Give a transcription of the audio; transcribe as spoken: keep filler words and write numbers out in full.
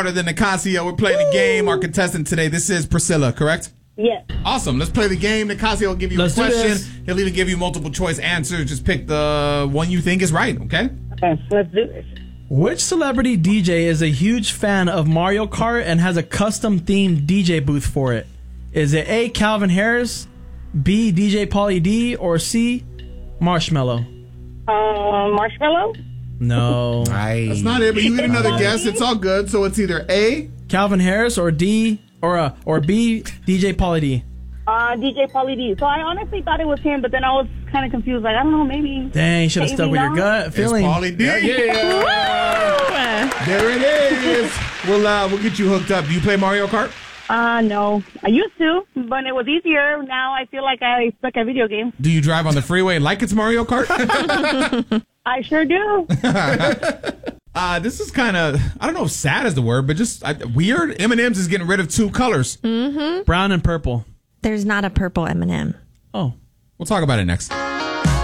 Than Nicasio. We're playing the game. Our contestant today, this is Priscilla, correct? Yes. Awesome. Let's play the game. Nicasio will give you Let's a do question. this. He'll even give you multiple choice answers. Just pick the one you think is right, okay? Okay, let's do this. Which celebrity D J is a huge fan of Mario Kart and has a custom-themed D J booth for it? Is it A, Calvin Harris, B, D J Pauly D, or C, Marshmello? Uh, Marshmallow? No. That's not it, but you get another guess. It's all good. So it's either A, Calvin Harris, or D, or uh, or B, D J Pauly D. Uh, D J Pauly D. So I honestly thought it was him, but then I was kind of confused. Like, I don't know, maybe. Dang, you should have Maybe stuck with your not. gut feeling. it's Pauly D. Yeah. There it is. We'll, uh, we'll get you hooked up. Do you play Mario Kart? Uh, no. I used to, but it was easier. Now I feel like I suck at video games. Do you drive on the freeway like it's Mario Kart? I sure do. uh, this is kind of, I don't know if sad is the word, but just uh, weird. M and M's is getting rid of two colors. Mm-hmm. Brown and purple. There's not a purple M and M. Oh. We'll talk about it next.